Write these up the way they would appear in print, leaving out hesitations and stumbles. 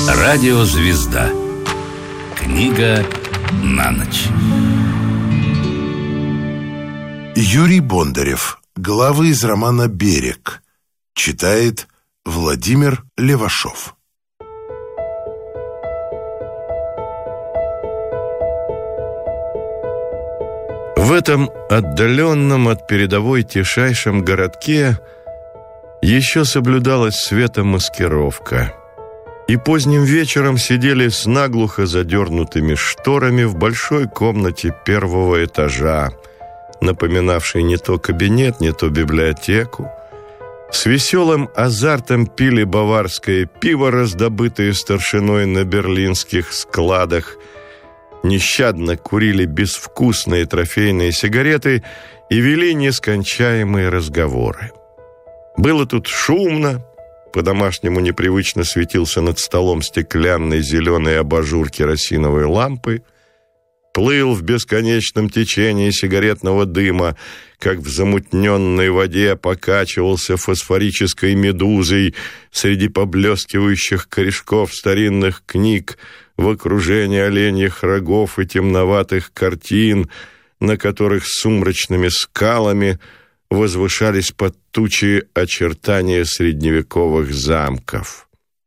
Радиозвезда. Книга на ночь. Юрий Бондарев. Главы из романа «Берег». Читает Владимир Левашов. В этом отдаленном от передовой тишайшем городке еще соблюдалась светомаскировка. И поздним вечером сидели с наглухо задернутыми шторами в большой комнате первого этажа, напоминавшей не то кабинет, не то библиотеку. С веселым азартом пили баварское пиво, раздобытое старшиной на берлинских складах, нещадно курили безвкусные трофейные сигареты и вели нескончаемые разговоры. Было тут шумно, по-домашнему непривычно светился над столом стеклянный зеленый абажур керосиновой лампы, плыл в бесконечном течении сигаретного дыма, как в замутненной воде покачивался фосфорической медузой среди поблескивающих корешков старинных книг в окружении оленьих рогов и темноватых картин, на которых сумрачными скалами возвышались под тучи очертания средневековых замков.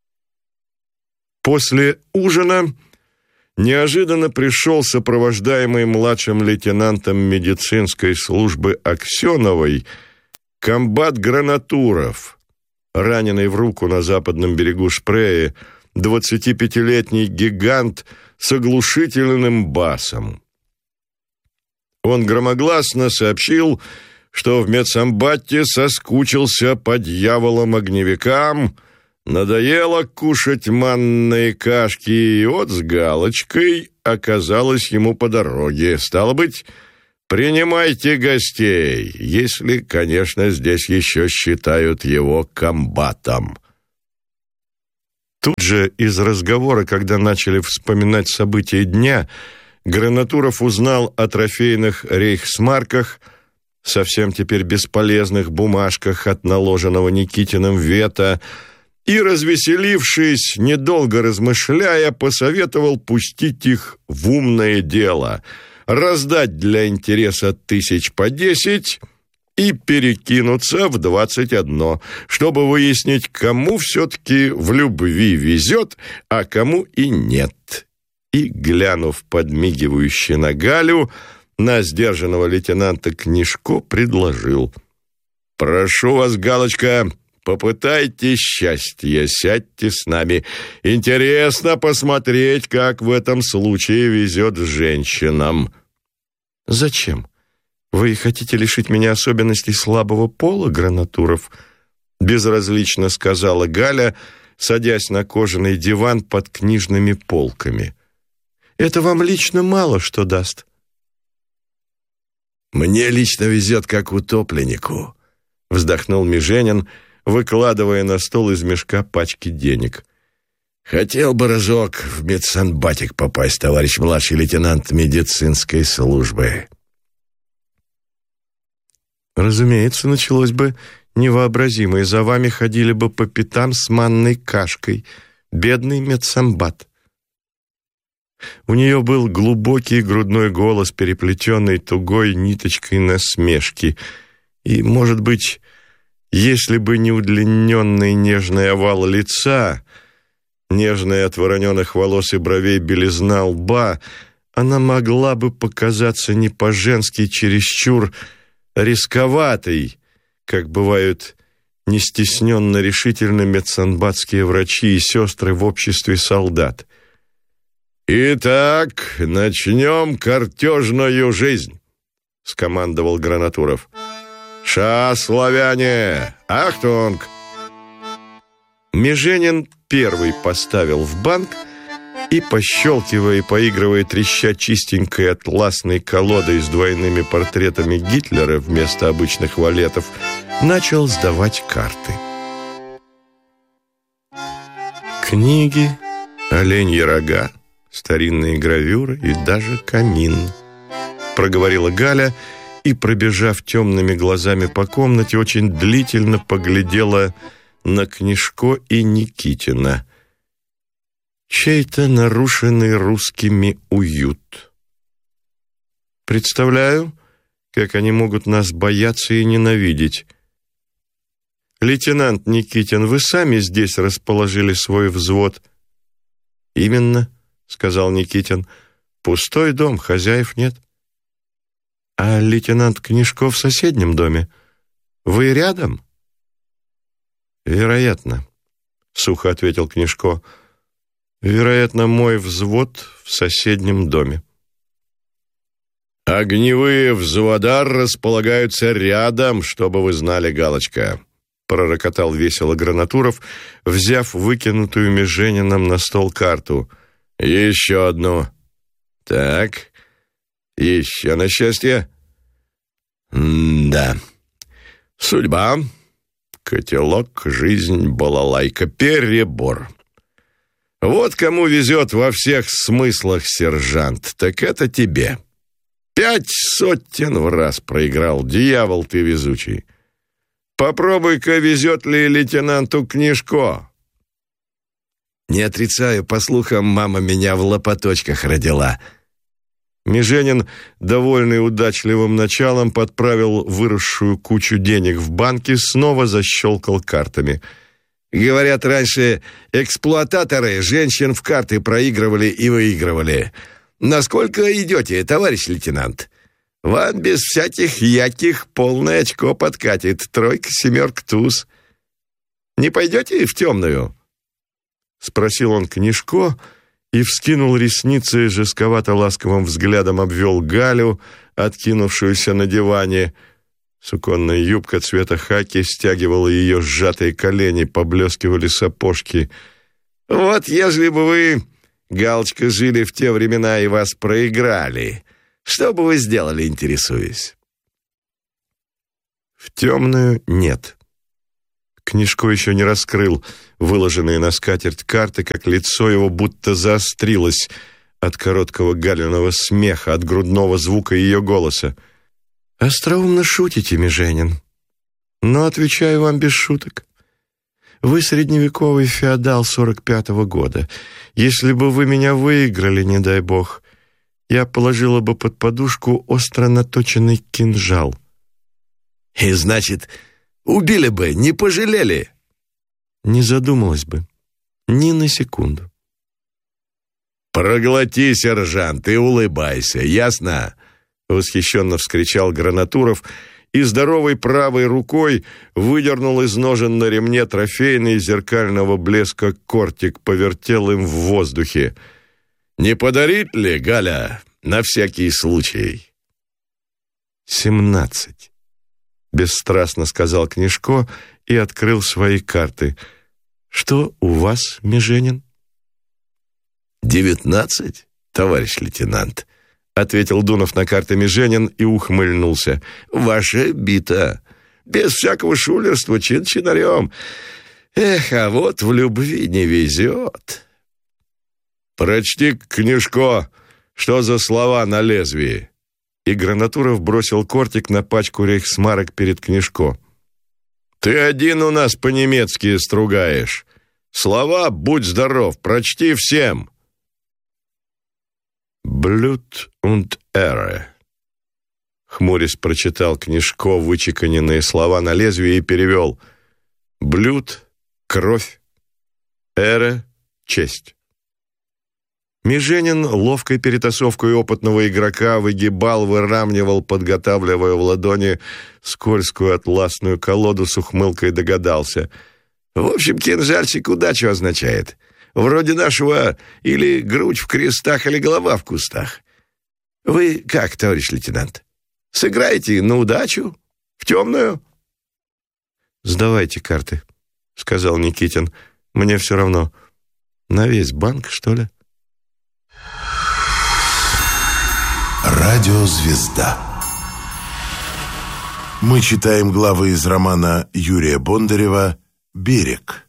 После ужина неожиданно пришел сопровождаемый младшим лейтенантом медицинской службы Аксеновой комбат Гранатуров, раненый в руку на западном берегу Шпрее, 25-летний гигант с оглушительным басом. Он громогласно сообщил, что в медсанбате соскучился по дьяволам-огневикам, надоело кушать манные кашки, и вот с галочкой оказалось ему по дороге. Стало быть, принимайте гостей, если, конечно, здесь еще считают его комбатом. Тут же из разговора, когда начали вспоминать события дня, Гранатуров узнал о трофейных рейхсмарках, совсем теперь бесполезных бумажках от наложенного Никитиным вето, и, развеселившись, недолго размышляя, посоветовал пустить их в умное дело, раздать для интереса 1000 по 10 и перекинуться в 21, чтобы выяснить, кому все-таки в любви везет, а кому и нет. И, глянув подмигивающе на Галю, на сдержанного лейтенанта Книжко предложил: «Прошу вас, Галочка, попытайте счастье, сядьте с нами. Интересно посмотреть, как в этом случае везет женщинам». «Зачем? Вы хотите лишить меня особенностей слабого пола, Гранатуров?» Безразлично сказала Галя, садясь на кожаный диван под книжными полками. «Это вам лично мало что даст». «Мне лично везет, как утопленнику», — вздохнул Меженин, выкладывая на стол из мешка пачки денег. «Хотел бы разок в медсанбатик попасть, товарищ младший лейтенант медицинской службы». «Разумеется, началось бы невообразимое. За вами ходили бы по пятам с манной кашкой. Бедный медсанбат». У нее был глубокий грудной голос, переплетенный тугой ниточкой насмешки. И, может быть, если бы не удлиненный нежный овал лица, нежная от вороненых волос и бровей белизна лба, она могла бы показаться не по-женски чересчур рисковатой, как бывают нестесненно решительно медсанбатские врачи и сестры в обществе солдат. «Итак, начнем картежную жизнь», — скомандовал Гранатуров. «Ша, славяне! Ахтунг!» Меженин первый поставил в банк и, пощелкивая и поигрывая, треща чистенькой атласной колодой с двойными портретами Гитлера вместо обычных валетов, начал сдавать карты. Книги, оленьи рога, старинные гравюры и даже камин, проговорила Галя и, пробежав темными глазами по комнате, очень длительно поглядела на Книжко и Никитина. Чей-то нарушенный русскими уют. Представляю, как они могут нас бояться и ненавидеть. Лейтенант Никитин, вы сами здесь расположили свой взвод? Именно, сказал Никитин. Пустой дом, хозяев нет. А лейтенант Книжко в соседнем доме? Вы рядом? Вероятно, сухо ответил Книжко. Вероятно, мой взвод в соседнем доме. Огневые взвода располагаются рядом, чтобы вы знали, галочка, пророкотал весело Гранатуров, взяв выкинутую Межениным на стол карту. Еще одну. Так, еще на счастье. Да. Судьба, котелок, жизнь, балалайка, перебор. Вот кому везет во всех смыслах, сержант, так это тебе. 5 сотен в раз проиграл, дьявол ты везучий. Попробуй-ка, везет ли лейтенанту Книжко. Не отрицаю, по слухам, мама меня в лопаточках родила. Меженин, довольный удачливым началом, подправил выросшую кучу денег в банке, снова защелкал картами. Говорят, раньше эксплуататоры женщин в карты проигрывали и выигрывали. Насколько идете, товарищ лейтенант? Вам без всяких яких полное очко подкатит. 3, 7, туз. Не пойдете в темную? Спросил он Книжко и вскинул ресницы, жестковато-ласковым взглядом обвел Галю, откинувшуюся на диване. Суконная юбка цвета хаки стягивала ее сжатые колени, поблескивали сапожки. Вот ежели бы вы, галочка, жили в те времена и вас проиграли, что бы вы сделали, интересуюсь? В темную нет. Книжко еще не раскрыл выложенные на скатерть карты, как лицо его будто заострилось от короткого Галиного смеха, от грудного звука ее голоса. «Остроумно шутите, Меженин, но отвечаю вам без шуток. Вы средневековый феодал 45-го года. Если бы вы меня выиграли, не дай бог, я положила бы под подушку остро наточенный кинжал». «И значит, убили бы, не пожалели?» «Не задумалась бы, ни на секунду». «Проглоти, сержант, и улыбайся, ясно?» Восхищенно вскричал Гранатуров и здоровой правой рукой выдернул из ножен на ремне трофейный зеркального блеска кортик, повертел им в воздухе. «Не подарить ли, Галя, на всякий случай?» 17, бесстрастно сказал Книжко и открыл свои карты. «Что у вас, Меженин?» 19, товарищ лейтенант, ответил Дунов на карты Меженин и ухмыльнулся. Ваша бита. Без всякого шулерства, чин-чинарем. Эх, а вот в любви не везет. Прочти, Книжко, что за слова на лезвии. И Гранатуров бросил кортик на пачку рейхсмарок перед Книжко. Ты один у нас по-немецки стругаешь. Слова «будь здоров», прочти всем. «Blut und Ehre», — хмурясь прочитал Книжко вычеканенные слова на лезвии и перевел. «Блюд» — кровь, «эре» — честь. Меженин ловкой перетасовкой опытного игрока выгибал, выравнивал, подготавливая в ладони скользкую атласную колоду, с ухмылкой догадался. «В общем, кинжальчик удачу означает. Вроде нашего или грудь в крестах, или голова в кустах. Вы как, товарищ лейтенант? Сыграете на удачу? В темную?» «Сдавайте карты», — сказал Никитин. «Мне все равно. На весь банк, что ли?» Радиозвезда. Мы читаем главы из романа Юрия Бондарева «Берег».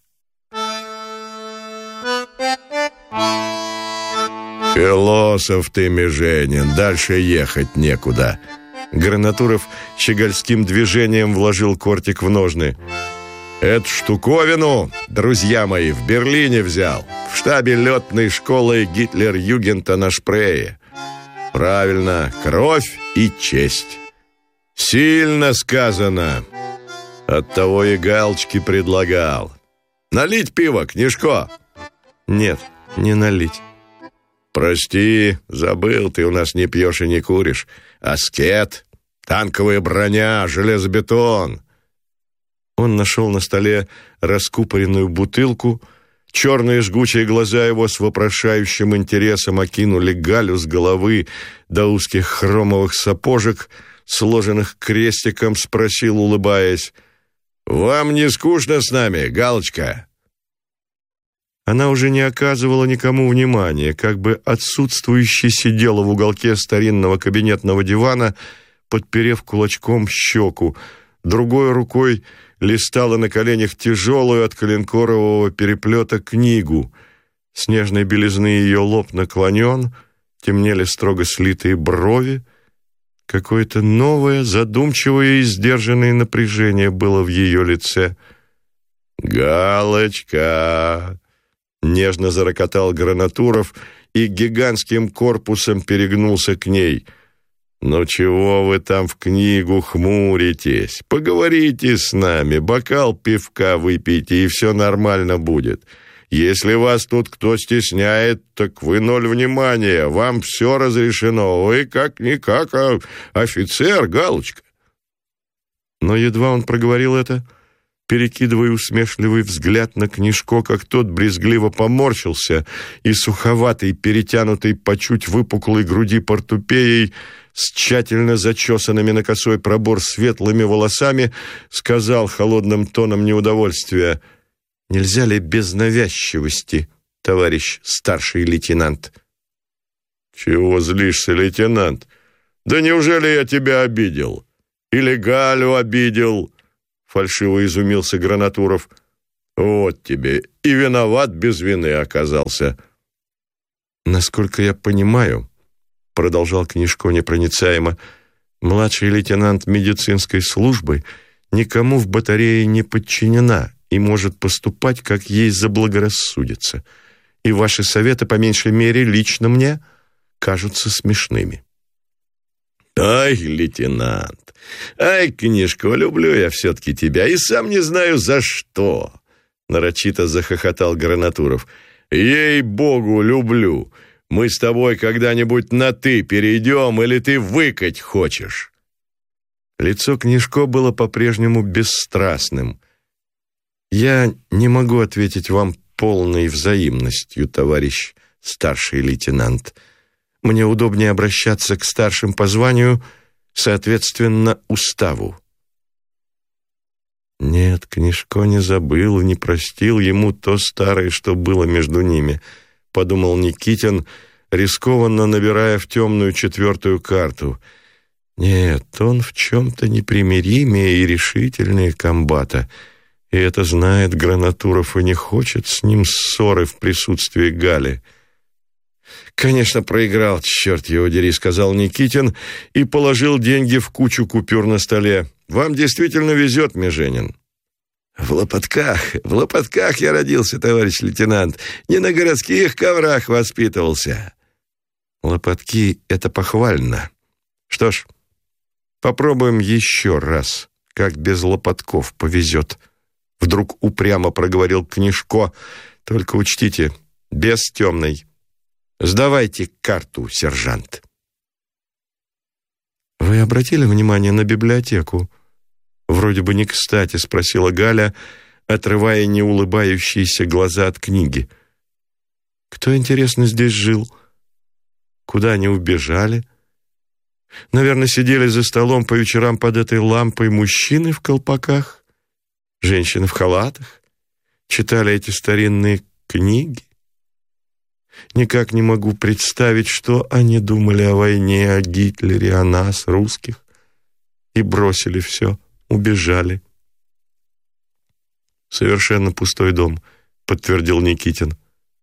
«Философ ты, Меженин, дальше ехать некуда». Гранатуров щегольским движением вложил кортик в ножны. Эту штуковину, друзья мои, в Берлине взял, в штабе летной школы Гитлер-Югента на Шпрее. Правильно, кровь и честь. Сильно сказано. Оттого и галочки предлагал. Налить пиво, Книжко? Нет, не налить. Прости, забыл, ты у нас не пьешь и не куришь. Аскет, танковая броня, железобетон. Он нашел на столе раскупоренную бутылку. Черные жгучие глаза его с вопрошающим интересом окинули Галю с головы до узких хромовых сапожек, сложенных крестиком, спросил, улыбаясь: «Вам не скучно с нами, Галочка?» Она уже не оказывала никому внимания, как бы отсутствующе сидела в уголке старинного кабинетного дивана, подперев кулачком щеку, другой рукой листала на коленях тяжелую от коленкорового переплета книгу. Снежной белизны ее лоб наклонен, темнели строго слитые брови. Какое-то новое, задумчивое и сдержанное напряжение было в ее лице. «Галочка!» — нежно зарокотал Гранатуров и гигантским корпусом перегнулся к ней. «Ну чего вы там в книгу хмуритесь? Поговорите с нами, бокал пивка выпейте, и все нормально будет. Если вас тут кто стесняет, так вы 0 внимания, вам все разрешено, вы как-никак офицер, Галочка». Но едва он проговорил это, перекидывая усмешливый взгляд на Книжко, как тот брезгливо поморщился, и суховатый, перетянутый по чуть выпуклой груди портупеей, с тщательно зачесанными на косой пробор светлыми волосами, сказал холодным тоном неудовольствия: «Нельзя ли без навязчивости, товарищ старший лейтенант?» «Чего злишься, лейтенант? Да неужели я тебя обидел? Или Галю обидел?» Фальшиво изумился Гранатуров. «Вот тебе и виноват без вины оказался». «Насколько я понимаю, — продолжал Книжко непроницаемо, — младший лейтенант медицинской службы никому в батарее не подчинена и может поступать, как ей заблагорассудится. И ваши советы, по меньшей мере, лично мне кажутся смешными». «Ай, лейтенант, ай, Книжко, люблю я все-таки тебя, и сам не знаю за что!» Нарочито захохотал Гранатуров. «Ей-богу, люблю! Мы с тобой когда-нибудь на «ты» перейдем, или ты выкать хочешь?» Лицо Книжко было по-прежнему бесстрастным. «Я не могу ответить вам полной взаимностью, товарищ старший лейтенант. Мне удобнее обращаться к старшим по званию, соответственно, уставу». Нет, Книжко не забыл, не простил ему то старое, что было между ними, подумал Никитин, рискованно набирая в темную 4-ю карту. Нет, он в чем-то непримиримее и решительнее комбата, и это знает Гранатуров и не хочет с ним ссоры в присутствии Гали. «Конечно, проиграл, черт его дери», — сказал Никитин и положил деньги в кучу купюр на столе. «Вам действительно везет, Меженин». В Лопатках я родился, товарищ лейтенант, не на городских коврах воспитывался». «Лопатки — это похвально. Что ж, попробуем еще раз, как без лопатков повезет», — вдруг упрямо проговорил Книжко. «Только учтите, без темной. Сдавайте карту, сержант». «Вы обратили внимание на библиотеку?» Вроде бы не кстати спросила Галя, отрывая неулыбающиеся глаза от книги. «Кто, интересно, здесь жил? Куда они убежали? Наверное, сидели за столом по вечерам под этой лампой мужчины в колпаках, женщины в халатах, читали эти старинные книги. Никак не могу представить, что они думали о войне, о Гитлере, о нас, русских, и бросили все, убежали». «Совершенно пустой дом», — подтвердил Никитин.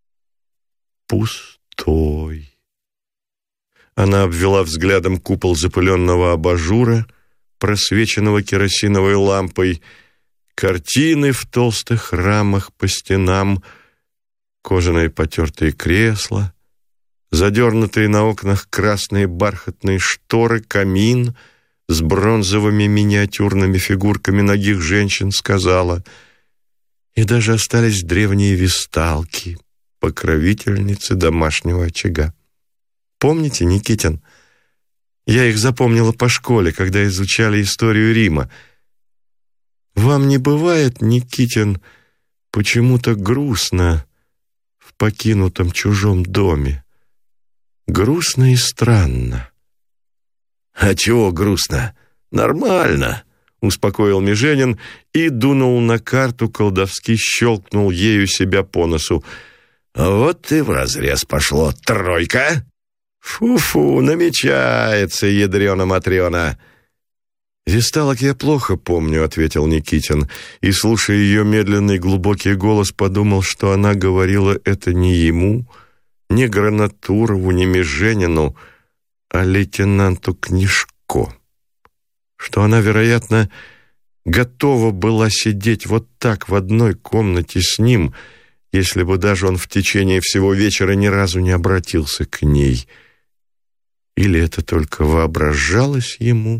«Пустой». Она обвела взглядом купол запыленного абажура, просвеченного керосиновой лампой. Картины в толстых рамах по стенам, кожаные потертые кресла, задернутые на окнах красные бархатные шторы, камин с бронзовыми миниатюрными фигурками нагих женщин, сказала, и даже остались древние весталки, покровительницы домашнего очага. Помните, Никитин? Я их запомнила по школе, когда изучали историю Рима. Вам не бывает, Никитин, почему-то грустно в покинутом чужом доме? Грустно и странно. А чего грустно? Нормально, успокоил Меженин и дунул на карту, колдовски щелкнул ею себя по носу. Вот и вразрез пошло. Тройка? Фу-фу, намечается, ядрёна-матрёна. «Весталок я плохо помню», — ответил Никитин, и, слушая ее медленный глубокий голос, подумал, что она говорила это не ему, не Гранатурову, не Меженину, а лейтенанту Книжко. Что она, вероятно, готова была сидеть вот так в одной комнате с ним, если бы даже он в течение всего вечера ни разу не обратился к ней. Или это только воображалось ему?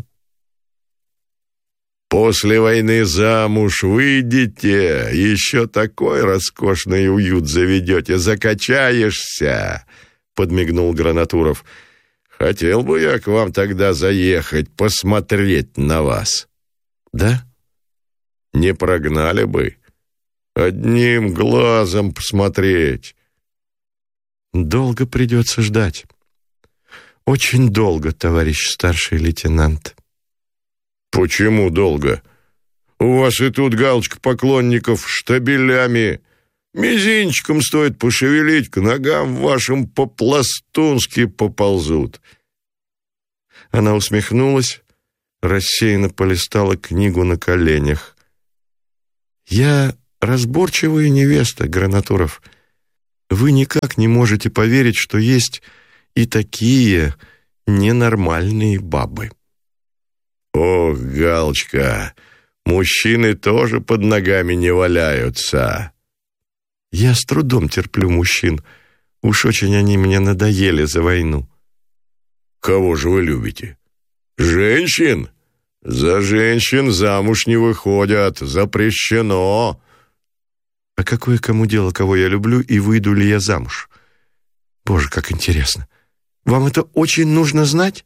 «После войны замуж выйдете, еще такой роскошный уют заведете, закачаешься», — подмигнул Гранатуров. «Хотел бы я к вам тогда заехать, посмотреть на вас». «Да?» «Не прогнали бы. Одним глазом посмотреть». «Долго придется ждать. Очень долго, товарищ старший лейтенант». «Почему долго? У вас и тут галочка поклонников штабелями. Мизинчиком стоит пошевелить, к ногам вашим по-пластунски поползут». Она усмехнулась, рассеянно полистала книгу на коленях. «Я разборчивая невеста, Гранатуров. Вы никак не можете поверить, что есть и такие ненормальные бабы». «Ох, Галочка, мужчины тоже под ногами не валяются». «Я с трудом терплю мужчин. Уж очень они мне надоели за войну». «Кого же вы любите? Женщин? За женщин замуж не выходят, запрещено». «А какое кому дело, кого я люблю, и выйду ли я замуж? Боже, как интересно. Вам это очень нужно знать?»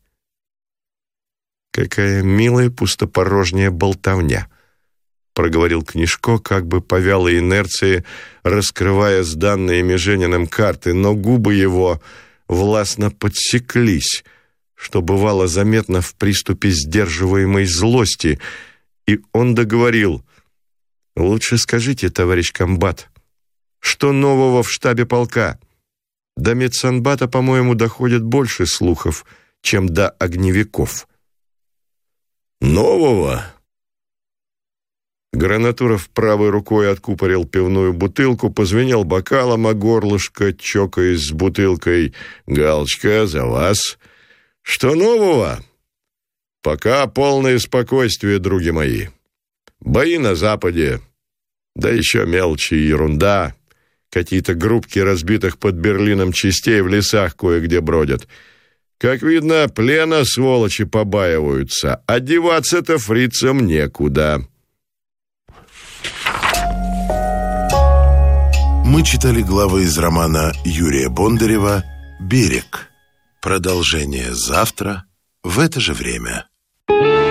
«Какая милая пустопорожняя болтовня», — проговорил Книжко, как бы по вялой инерции, раскрывая сданные Межениным карты, но губы его властно подсеклись, что бывало заметно в приступе сдерживаемой злости, и он договорил: «Лучше скажите, товарищ комбат, что нового в штабе полка? До медсанбата, по-моему, доходит больше слухов, чем до огневиков». «Нового?» Гранатуров правой рукой откупорил пивную бутылку, позвенел бокалом о горлышко, чокаясь с бутылкой. «Галочка, за вас. Что нового? Пока полное спокойствие, други мои. Бои на Западе, да еще мелочи и ерунда. Какие-то группки разбитых под Берлином частей в лесах кое-где бродят. Как видно, плена сволочи побаиваются, а деваться-то фрицам некуда». Мы читали главы из романа Юрия Бондарева «Берег». Продолжение завтра в это же время.